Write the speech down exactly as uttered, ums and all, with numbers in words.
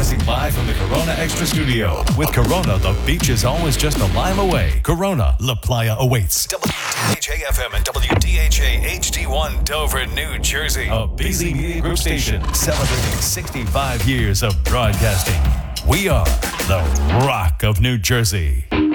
Broadcasting live from the Corona Extra Studio. With Corona, the beach is always just a mile away. Corona, La Playa awaits. W D H A F M and W D H A H D one Dover, New Jersey. A Beasley Media Group station celebrating sixty-five years of broadcasting. We are the Rock of New Jersey.